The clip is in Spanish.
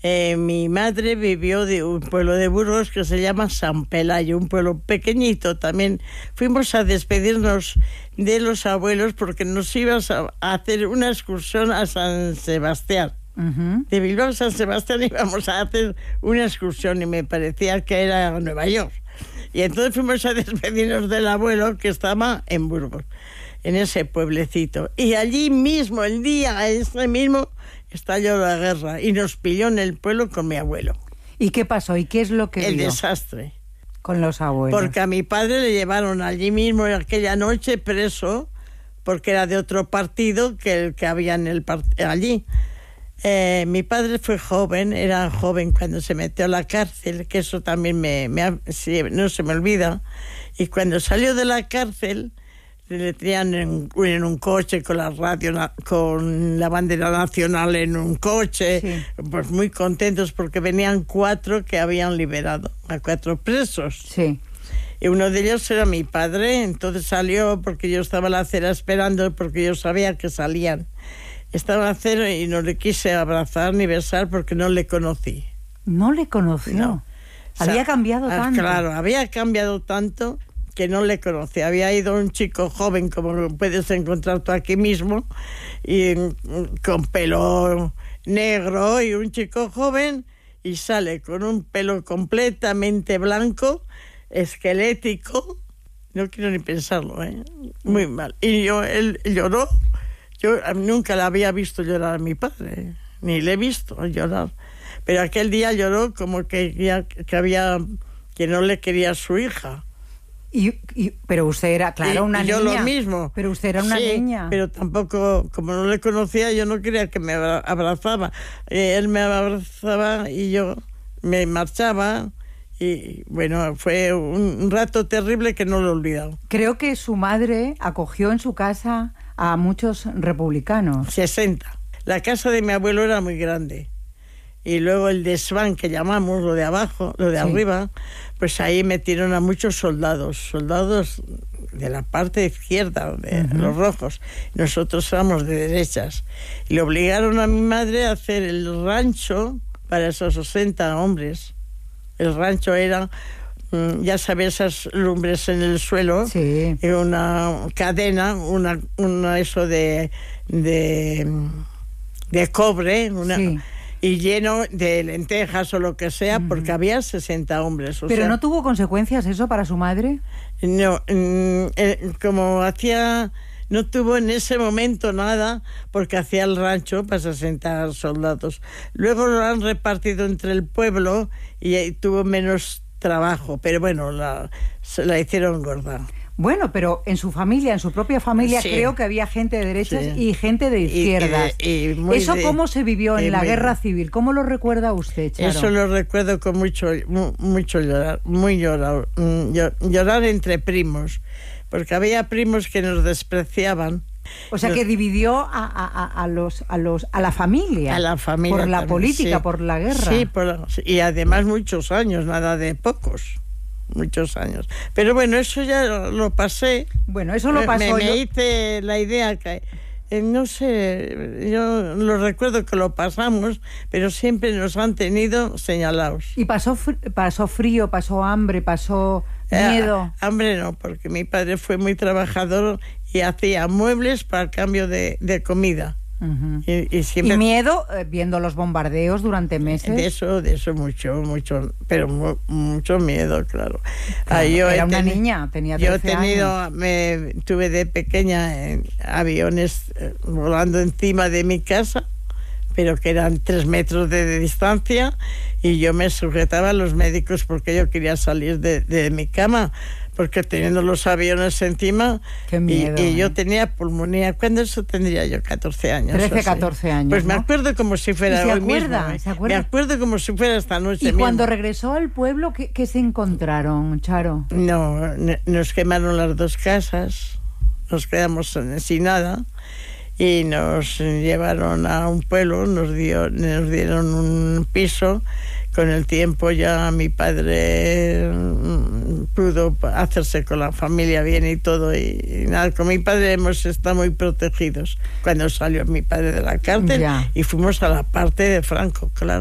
Mi madre vivió de un pueblo de Burgos que se llama San Pelayo, un pueblo pequeñito. También fuimos a despedirnos de los abuelos porque nos íbamos a hacer una excursión a San Sebastián. Uh-huh. De Bilbao a San Sebastián íbamos a hacer una excursión y me parecía que era Nueva York. Y entonces fuimos a despedirnos del abuelo que estaba en Burgos, en ese pueblecito. Y allí mismo, el día ese mismo, estalló la guerra y nos pilló en el pueblo con mi abuelo. ¿Y qué pasó? ¿Y qué es lo que El vio? desastre. Con los abuelos. Porque a mi padre le llevaron allí mismo aquella noche preso, porque era de otro partido que el que había en allí. Mi padre fue joven, era joven cuando se metió a la cárcel, que eso también no se me olvida. Y cuando salió de la cárcel, le tenían en un coche con la radio, con la bandera nacional en un coche, sí. Pues muy contentos porque venían 4 que habían liberado a 4 presos. Sí. Y uno de ellos era mi padre, entonces salió porque yo estaba en la acera esperando porque yo sabía que salían. Estaba en la acera y no le quise abrazar ni besar porque no le conocí. ¿No le conoció? No. Había cambiado tanto. Claro, había cambiado tanto que no le conocí. Había ido un chico joven, como lo puedes encontrar tú aquí mismo, y con pelo negro, y un chico joven, y sale con un pelo completamente blanco, esquelético. No quiero ni pensarlo, muy mal. Y él lloró. Yo nunca le había visto llorar a mi padre, ni le he visto llorar. Pero aquel día lloró como que no le quería a su hija. Pero usted era, claro, una niña. Yo lo mismo. Pero usted era una niña. Pero tampoco, como no le conocía, yo no quería que me abrazaba. Él me abrazaba y yo me marchaba. Y bueno, fue un rato terrible que no lo he olvidado. Creo que su madre acogió en su casa a muchos republicanos. 60. La casa de mi abuelo era muy grande. Y luego el desván que llamamos, lo de abajo, lo de arriba, pues ahí metieron a muchos soldados de la parte izquierda, de los rojos. Nosotros éramos de derechas. Y le obligaron a mi madre a hacer el rancho para esos 60 hombres. El rancho era, ya sabes, esas lumbres en el suelo, sí. Una cadena, una eso de cobre, sí. Y lleno de lentejas o lo que sea, porque había 60 hombres. ¿Pero no tuvo consecuencias eso para su madre? No, no tuvo en ese momento nada, porque hacía el rancho para 60 soldados. Luego lo han repartido entre el pueblo y tuvo menos trabajo, pero bueno, se la hicieron gorda. Bueno, pero en su familia, en su propia familia, sí. Creo que había gente de derechas y gente de izquierdas. ¿Eso cómo se vivió en la guerra civil? ¿Cómo lo recuerda usted, Charo? Eso lo recuerdo con mucho llorar, llorar entre primos, porque había primos que nos despreciaban. O sea, que dividió a la familia. A la familia. Por la también, política, sí. por la guerra. Sí, y además muchos años, nada de pocos. Muchos años. Pero bueno, eso ya lo pasé. Bueno, eso lo pasó. Me hice la idea que... no sé, yo lo recuerdo que lo pasamos, pero siempre nos han tenido señalados. ¿Y pasó frío, pasó hambre, pasó miedo? Hambre no, porque mi padre fue muy trabajador y hacía muebles para el cambio de comida. Uh-huh. Y siempre... ¿Y miedo viendo los bombardeos durante meses? De eso mucho, pero mucho miedo, claro. Claro, era una niña, tenía 13 años. Tuve de pequeña aviones volando encima de mi casa, pero que eran 3 metros de distancia, y yo me sujetaba a los médicos porque yo quería salir de mi cama, porque teniendo los aviones encima. Qué miedo, y yo tenía pulmonía. ¿Cuándo eso tendría yo? 14 años. 13, 14 años. Pues me ¿no? acuerdo como si fuera hoy mismo. ¿Se acuerda? Me acuerdo como si fuera esta noche. ¿Y cuando regresó al pueblo, qué se encontraron, Charo? No, nos quemaron las 2 casas, nos quedamos sin nada, y nos llevaron a un pueblo, nos dieron un piso. Con el tiempo ya mi padre pudo hacerse con la familia bien y todo, y nada, con mi padre hemos estado muy protegidos cuando salió mi padre de la cárcel, y fuimos a la parte de Franco, claro.